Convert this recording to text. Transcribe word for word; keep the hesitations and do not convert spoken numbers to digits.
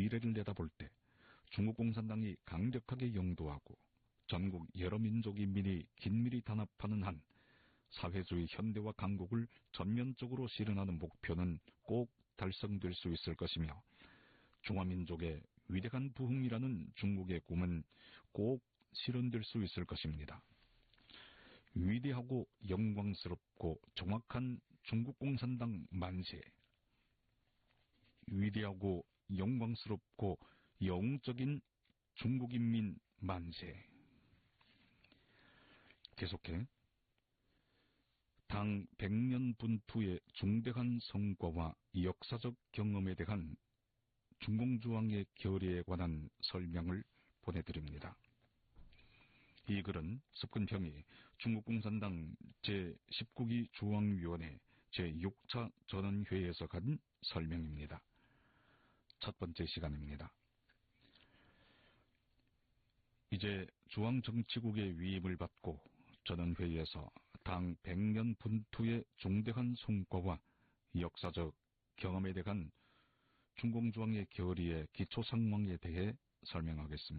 미래를 내다볼 때 중국 공산당이 강력하게 영도하고 전국 여러 민족 인민이 긴밀히 단합하는 한 사회주의 현대화 강국을 전면적으로 실현하는 목표는 꼭 달성될 수 있을 것이며 중화민족의 위대한 부흥이라는 중국의 꿈은 꼭 실현될 수 있을 것입니다. 위대하고 영광스럽고 정확한 중국 공산당 만세. 위대하고 영광스럽고 영웅적인 중국인민 만세. 계속해 당 백 년 분투의 중대한 성과와 역사적 경험에 대한 중공주왕의 결의에 관한 설명을 보내드립니다. 이 글은 습근평이 중국공산당 제십구 기 중앙위원회 제육 차 전원회의에서 간 설명입니다. 첫 번째 시간입니다. 이제 중앙정치국의 위임을 받고 전원회의에서 당 백 년 분투의 중대한 성과와 역사적 경험에 대한 중공주왕의 결의의 기초 상황에 대해 설명하겠습니다.